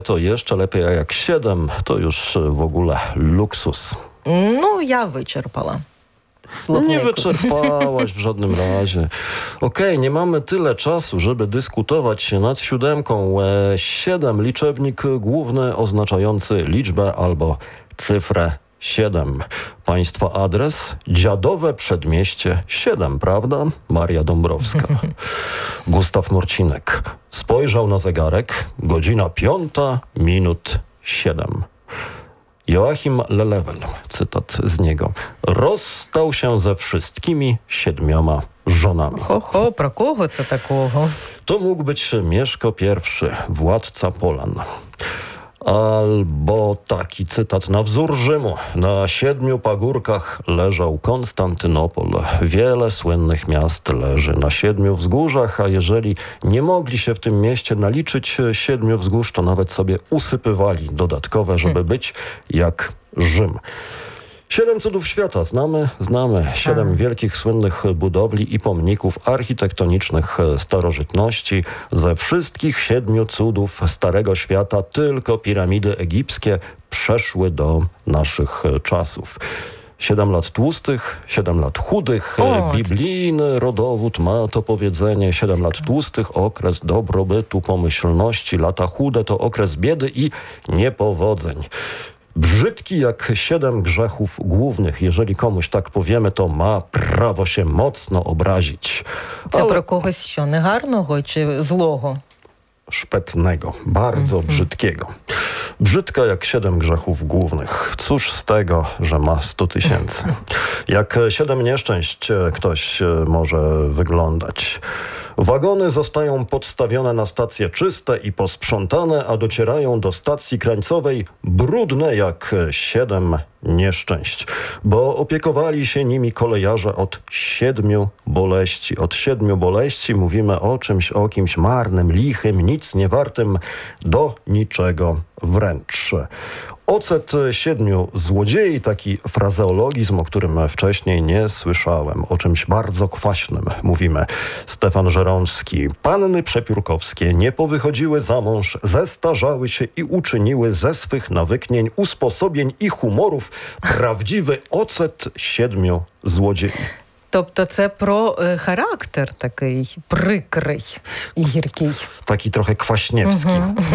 to jeszcze lepiej, a jak 7 to już w ogóle luksus. No, ja wyczerpała. Nie wyczerpałaś w żadnym razie. Okej, nie mamy tyle czasu, żeby dyskutować się nad 7. 7, liczebnik główny oznaczający liczbę albo cyfrę 7. Państwa adres? Dziadowe Przedmieście 7, prawda? Maria Dąbrowska. Gustaw Morcinek spojrzał na zegarek. Godzina 5:07. Joachim Lelewel, cytat z niego, rozstał się ze wszystkimi 7 żonami. Про кого це такого? To mógł być Mieszko I, władca Polan. Albo taki cytat na wzór Rzymu. Na 7 pagórkach leżał Konstantynopol. Wiele słynnych miast leży na 7 wzgórzach, a jeżeli nie mogli się w tym mieście naliczyć 7 wzgórz, to nawet sobie usypywali dodatkowe, żeby być jak Rzym. 7 cudów świata znamy. 7 wielkich, słynnych budowli i pomników architektonicznych starożytności. Ze wszystkich 7 cudów Starego Świata tylko piramidy egipskie przeszły do naszych czasów. 7 lat tłustych, 7 lat chudych. Biblijny rodowód ma to powiedzenie. 7 lat tłustych, okres dobrobytu, pomyślności. Lata chude to okres biedy i niepowodzeń. Brzydki jak 7 grzechów głównych. Jeżeli komuś tak powiemy, to ma prawo się mocno obrazić. Це про когось що, негарного чи злого? Szpetnego, bardzo brzydkiego. Brzydka jak 7 grzechów głównych. Cóż z tego, że ma 100 000. Jak 7 nieszczęść ktoś może wyglądać. Wagony zostają podstawione na stacje czyste i posprzątane, a docierają do stacji krańcowej brudne jak 7 nieszczęść, bo opiekowali się nimi kolejarze od 7 boleści. Od 7 boleści mówimy o czymś, o kimś marnym, lichym, nic niewartym, do niczego wręcz. Ocet 7 złodziei, taki frazeologizm, o którym wcześniej nie słyszałem. O czymś bardzo kwaśnym mówimy. Stefan Żeromski. Panny przepiórkowskie nie powychodziły za mąż, zestarzały się i uczyniły ze swych nawyknień, usposobień i humorów prawdziwy ocet 7 złodziei. Тобто це про характер такий прикрий і гіркий. Taki trochę kwaśniewski.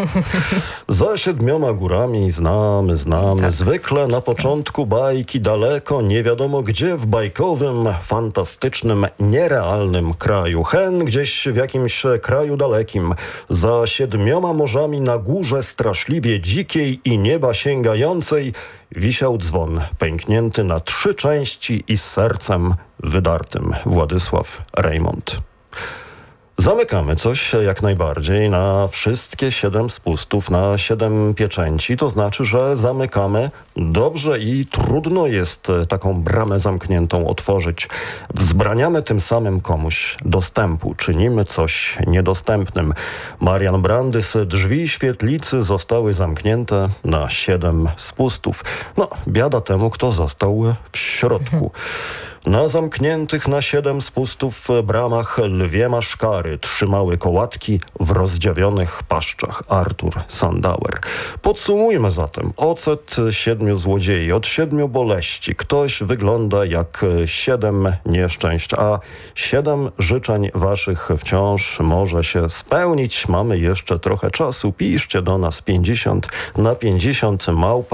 Za 7 górami znamy. Tak. Zwykle na początku bajki daleko, nie wiadomo gdzie, w bajkowym, fantastycznym, nierealnym kraju. Hen gdzieś w jakimś kraju dalekim. Za 7 morzami na górze straszliwie dzikiej i nieba sięgającej wisiał dzwon pęknięty na 3 części i z sercem wydartym. Władysław Reymont. Zamykamy coś jak najbardziej na wszystkie 7 spustów, na 7 pieczęci. To znaczy, że zamykamy dobrze i trudno jest taką bramę zamkniętą otworzyć. Wzbraniamy tym samym komuś dostępu. Czynimy coś niedostępnym. Marian Brandys. Drzwi świetlicy zostały zamknięte na 7 spustów. No, biada temu, kto został w środku. Na zamkniętych na 7 spustów bramach lwie maszkary trzymały kołatki w rozdziawionych paszczach. Artur Sandauer. Podsumujmy zatem. Ocet 7 złodziei. Od 7 boleści. Ktoś wygląda jak 7 nieszczęść, a 7 życzeń waszych wciąż może się spełnić. Mamy jeszcze trochę czasu. Piszcie do nas 50 na 50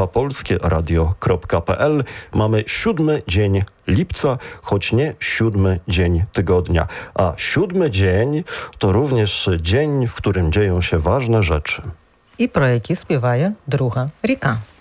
@polskieradio.pl. Mamy 7 dzień lipca, choć nie 7 dzień tygodnia. A 7 dzień to również dzień, w którym dzieją się ważne rzeczy. І про які співає друга ріка.